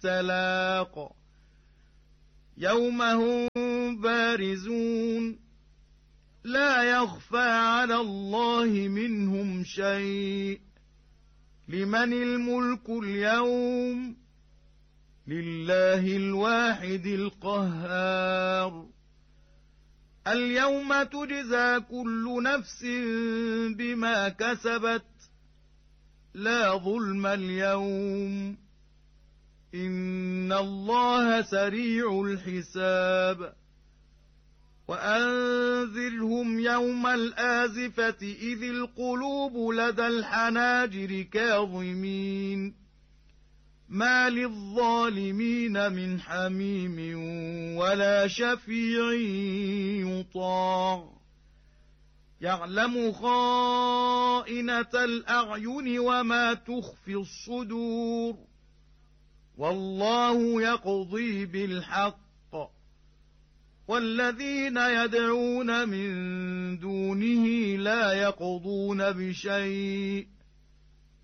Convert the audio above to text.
التلاق يوم هم بارزون لا يخفى على الله منهم شيء لمن الملك اليوم لله الواحد القهار اليوم تجزى كل نفس بما كسبت لا ظلم اليوم إن الله سريع الحساب وأنذرهم يوم الآزفة إذ القلوب لدى الحناجر كاظمين ما للظالمين من حميم ولا شفيع يطاع يعلم خائنة الأعين وما تخفي الصدور والله يقضي بالحق والذين يدعون من دونه لا يقضون بشيء